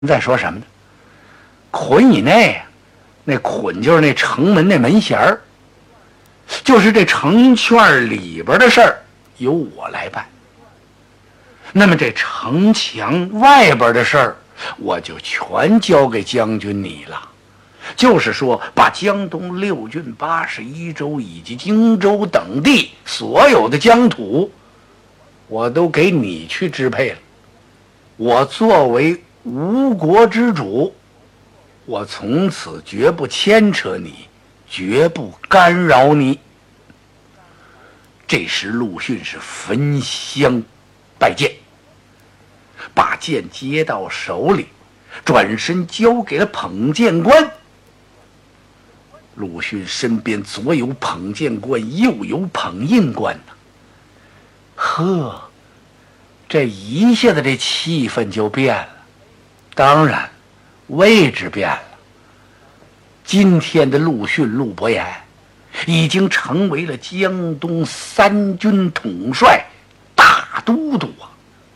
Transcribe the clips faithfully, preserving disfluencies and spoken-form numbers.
再说什么呢？捆以内啊，那捆就是那城门那门衔儿，就是这城圈里边的事儿由我来办。那么这城墙外边的事儿，我就全交给将军你了。就是说，把江东六郡八十一州以及荆州等地所有的疆土，我都给你去支配了。我作为吴国之主，我从此绝不牵扯你，绝不干扰你。这时陆逊是焚香拜见，把剑接到手里，转身交给了捧剑官。陆逊身边左有捧剑官，右有捧印官呢。呵，这一下子这气氛就变了。当然位置变了，今天的陆逊陆伯言已经成为了江东三军统帅大都督啊。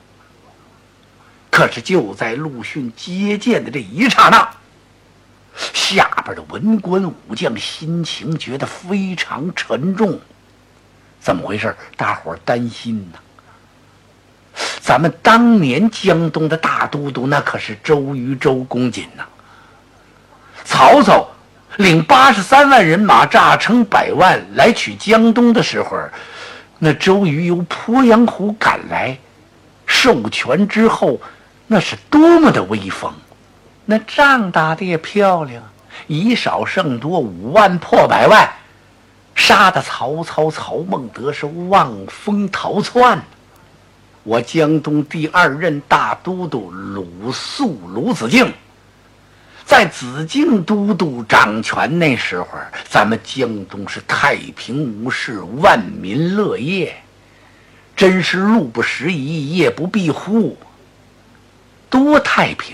可是就在陆逊接见的这一刹那，下边的文官武将心情觉得非常沉重。怎么回事？大伙儿担心呢。咱们当年江东的大都督那可是周瑜周公瑾呐。曹操领八十三万人马，诈称百万来取江东的时候，那周瑜由鄱阳湖赶来，授权之后，那是多么的威风！那仗打得也漂亮，以少胜多，五万破百万，杀得曹操曹孟德是望风逃窜。我江东第二任大都督鲁肃鲁子敬，在子敬都督掌权那时候，咱们江东是太平无事，万民乐业，真是路不拾遗，夜不闭户，多太平。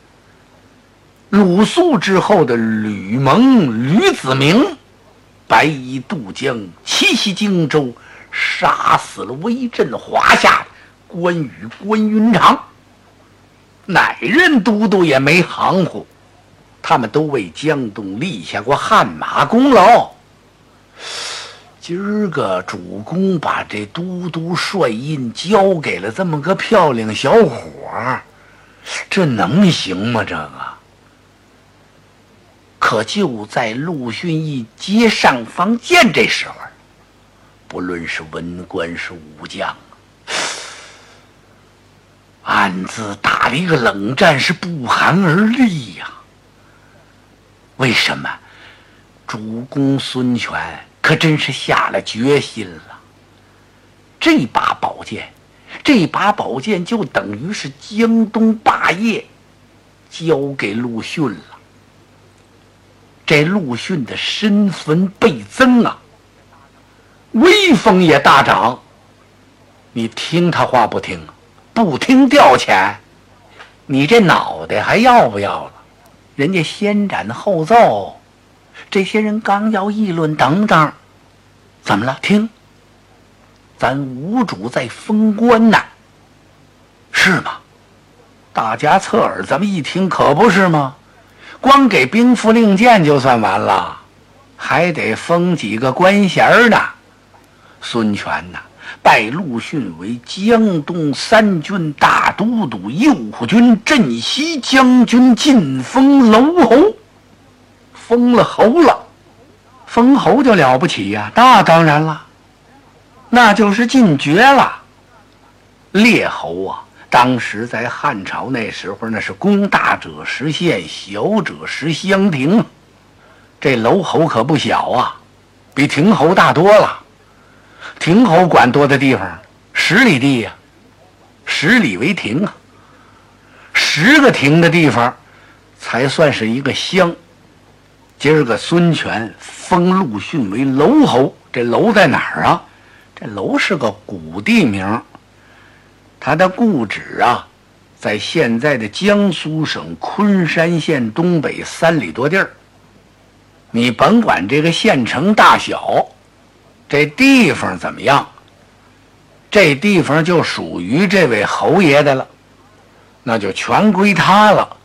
鲁肃之后的吕蒙、吕子明白衣渡江，七袭荆州，杀死了威震华夏关羽、关云长，哪任都督也没含糊，他们都为江东立下过汗马功劳。今儿个主公把这都督帅印交给了这么个漂亮小伙儿，这能行吗？这个可就在陆逊一接上方剑这时候，不论是文官是武将，暗自打了一个冷战，是不寒而栗呀、啊。为什么？主公孙权可真是下了决心了。这把宝剑，这把宝剑就等于是江东霸业，交给陆逊了。这陆逊的身份倍增啊，威风也大涨。你听他话不听？不听调遣，你这脑袋还要不要了？人家先斩后奏，这些人刚要议论等等，怎么了？听，咱吴主在封官呢，是吗？大家侧耳咱们一听，可不是吗？光给兵符令箭就算完了，还得封几个官衔呢。孙权呐，拜陆逊为江东三军大都督、右军镇西将军，晋封楼侯。封了侯了，封侯就了不起呀、啊，那当然了，那就是进爵了。列侯啊，当时在汉朝那时候，那是功大者实县，小者实乡亭。这楼侯可不小啊，比亭侯大多了。亭侯管多的地方，十里地呀、啊，十里为亭啊，十个亭的地方才算是一个乡。今儿个孙权封陆逊为楼侯，这楼在哪儿啊？这楼是个古地名，他的故址啊，在现在的江苏省昆山县东北三里多地儿。你甭管这个县城大小，这地方怎么样，这地方就属于这位侯爷的了，那就全归他了。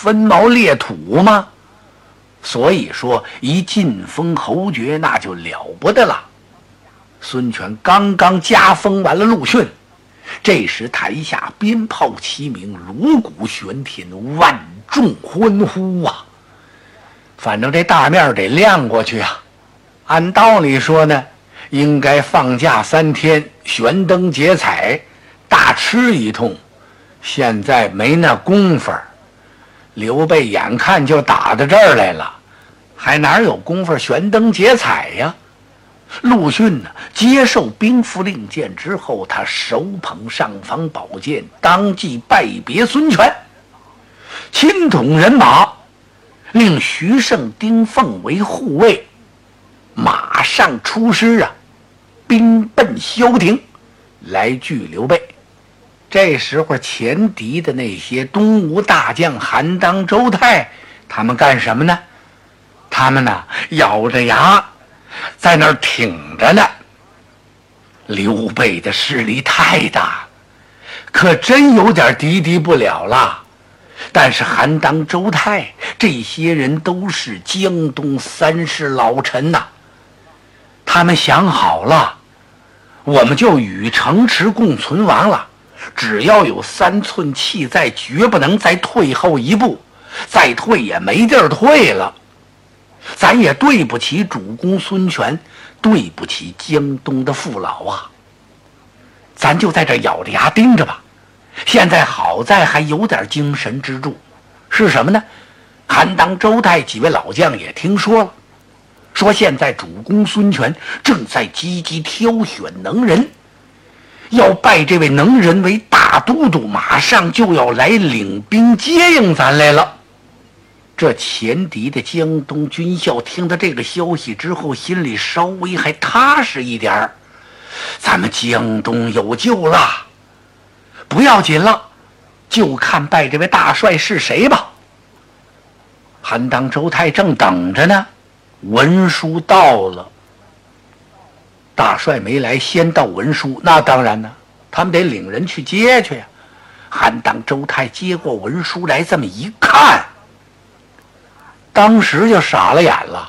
分毛裂土吗？所以说一晋封侯爵那就了不得了。孙权刚刚加封完了陆逊，这时台下鞭炮齐鸣，锣鼓喧天，万众欢呼啊！反正这大面得亮过去啊。按道理说呢，应该放假三天，悬灯结彩，大吃一通。现在没那功夫，刘备眼看就打到这儿来了，还哪有功夫悬灯结彩呀？陆逊呢，接受兵符令箭之后，他手捧尚方宝剑，当即拜别孙权，亲统人马，令徐盛、丁奉为护卫，马上出师啊，兵奔萧亭，来拒刘备。这时候前敌的那些东吴大将韩当、周泰，他们干什么呢？他们呢，咬着牙在那儿挺着呢。刘备的势力太大，可真有点敌敌不了了。但是韩当、周泰这些人都是江东三世老臣呐、啊，他们想好了，我们就与城池共存亡了。只要有三寸气在，绝不能再退后一步，再退也没地儿退了。咱也对不起主公孙权，对不起江东的父老啊！咱就在这咬着牙盯着吧。现在好在还有点精神支柱，是什么呢？韩当、周泰几位老将也听说了，说现在主公孙权正在积极挑选能人，要拜这位能人为大都督，马上就要来领兵接应咱来了。这前敌的江东军校听到这个消息之后，心里稍微还踏实一点儿，咱们江东有救了，不要紧了，就看拜这位大帅是谁吧。韩当、周泰正等着呢，文书到了，大帅没来，先到文书，那当然呢，他们得领人去接去呀。韩当、周泰接过文书来，这么一看，当时就傻了眼了。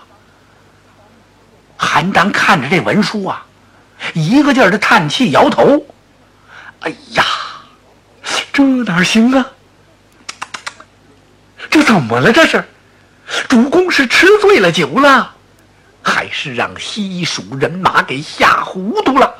韩当看着这文书啊，一个劲儿的叹气摇头，哎呀，这哪行啊，这怎么了？这是主公是吃醉了酒了，还是让西蜀人马给吓糊涂了？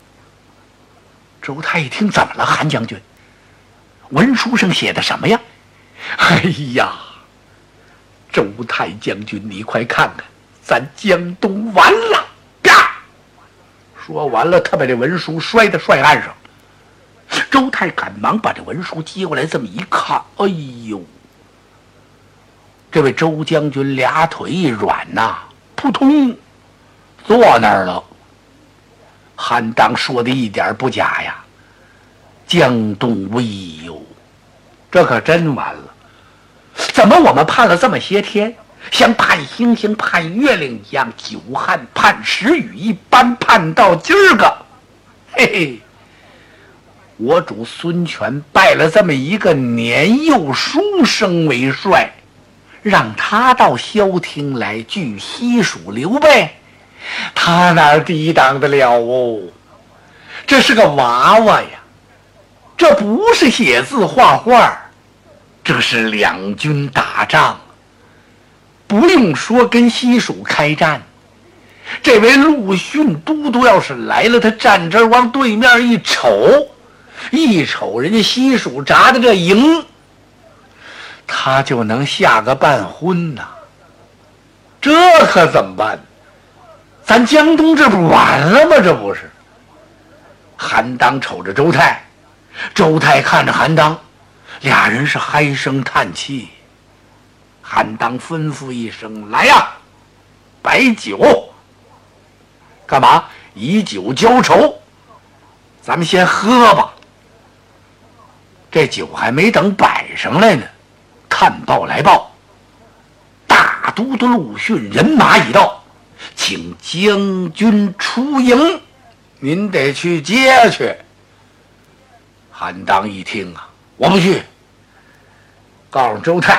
周泰一听，怎么了？韩将军，文书上写的什么呀？哎呀，周泰将军，你快看看，咱江东完了！啪！说完了，他把这文书摔在帅案上。周泰赶忙把这文书接过来，这么一看，哎呦，这位周将军俩腿一软呐、啊，扑通坐那儿了。韩当说的一点不假呀，江东危哟，这可真完了。怎么我们盼了这么些天，像盼星星盼月亮一样，久旱盼时雨一般，盼到今儿个，嘿嘿，我主孙权拜了这么一个年幼书生为帅，让他到萧亭来拒西蜀刘备，他哪抵挡得了哦？这是个娃娃呀，这不是写字画画，这是两军打仗。不用说跟西蜀开战，这位陆逊都督要是来了，他站这儿往对面一瞅，一瞅人家西蜀扎的这营，他就能下个半昏呐、啊。这可怎么办？咱江东这不完了吗？这不是。韩当瞅着周泰，周泰看着韩当，俩人是唉声叹气。韩当吩咐一声：“来呀，摆酒。干嘛？以酒浇愁。咱们先喝吧。”这酒还没等摆上来呢，看报来报，大都督陆逊人马已到，请将军出营，您得去接去。韩当一听啊，我不去，告诉周泰，